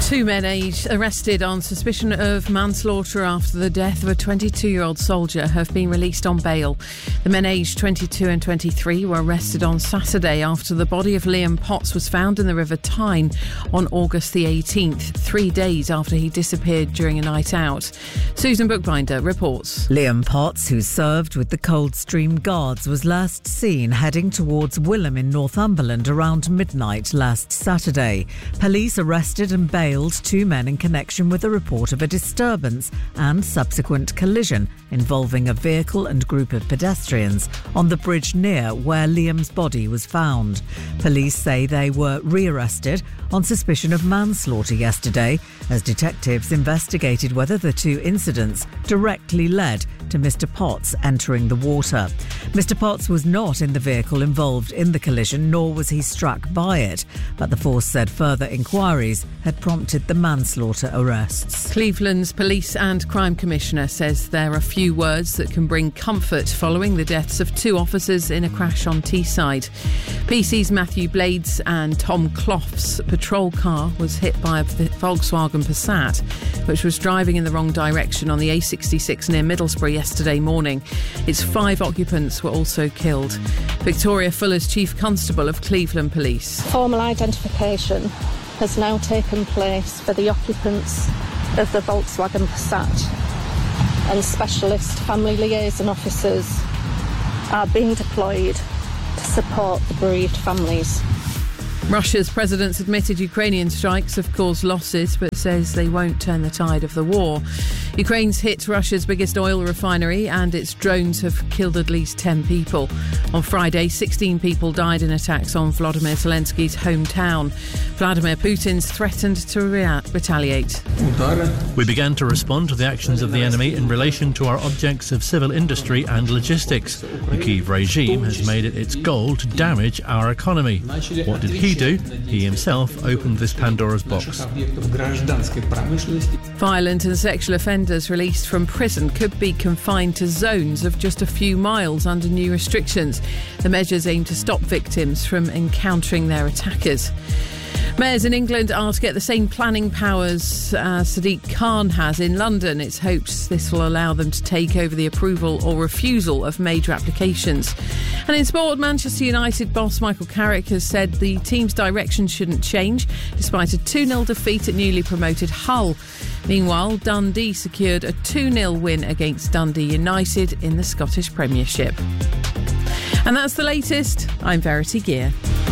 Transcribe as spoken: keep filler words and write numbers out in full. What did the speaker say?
Two men aged arrested on suspicion of manslaughter after the death of a twenty-two-year-old soldier have been released on bail. The men aged twenty-two and twenty-three were arrested on Saturday after the body of Liam Potts was found in the River Tyne on August the eighteenth, three days after he disappeared during a night out. Susan Bookbinder reports. Liam Potts, who served with the Coldstream Guards, was last seen heading towards Willem in Northumberland around midnight last Saturday. Police arrested and bailed two men in connection with a report of a disturbance and subsequent collision involving a vehicle and group of pedestrians on the bridge near where Liam's body was found. Police say they were rearrested on suspicion of manslaughter yesterday as detectives investigated whether the two incidents directly led to Mister Potts entering the water. Mister Potts was not in the vehicle involved in the collision, nor was he struck by it, but the force said further inquiries had prompted the manslaughter arrests. Cleveland's Police and Crime Commissioner says there are few words that can bring comfort following the deaths of two officers in a crash on Teesside. P C's Matthew Blades and Tom Clough's patrol car was hit by a Volkswagen Passat, which was driving in the wrong direction on the A sixty-six near Middlesbrough yesterday morning. Its five occupants were also killed. Victoria Fuller's Chief Constable of Cleveland Police. Formal identification has now taken place for the occupants of the Volkswagen Passat, and specialist family liaison officers are being deployed to support the bereaved families. Russia's president's admitted Ukrainian strikes have caused losses, but says they won't turn the tide of the war. Ukraine's hit Russia's biggest oil refinery and its drones have killed at least ten people. On Friday, sixteen people died in attacks on Volodymyr Zelensky's hometown. Vladimir Putin's threatened to rea- retaliate. We began to respond to the actions of the enemy in relation to our objects of civil industry and logistics. The Kyiv regime has made it its goal to damage our economy. What did he do? He himself opened this Pandora's box. Violent and sexual offenders released from prison could be confined to zones of just a few miles under new restrictions. The measures aim to stop victims from encountering their attackers. Mayors in England are to get the same planning powers uh, Sadiq Khan has in London. It's hoped this will allow them to take over the approval or refusal of major applications. And in sport, Manchester United boss Michael Carrick has said the team's direction shouldn't change despite a two nil defeat at newly promoted Hull. Meanwhile, Dundee secured a two nil win against Dundee United in the Scottish Premiership. And that's the latest. I'm Verity Gear.